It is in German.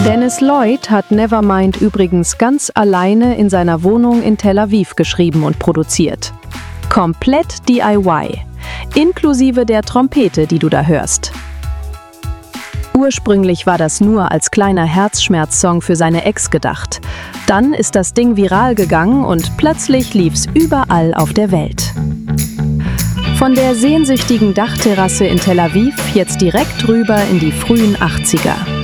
Dennis Lloyd hat Nevermind übrigens ganz alleine in seiner Wohnung in Tel Aviv geschrieben und produziert. Komplett DIY, inklusive der Trompete, die du da hörst. Ursprünglich war das nur als kleiner Herzschmerzsong für seine Ex gedacht. Dann ist das Ding viral gegangen und plötzlich lief's überall auf der Welt. Von der sehnsüchtigen Dachterrasse in Tel Aviv jetzt direkt rüber in die frühen 80er.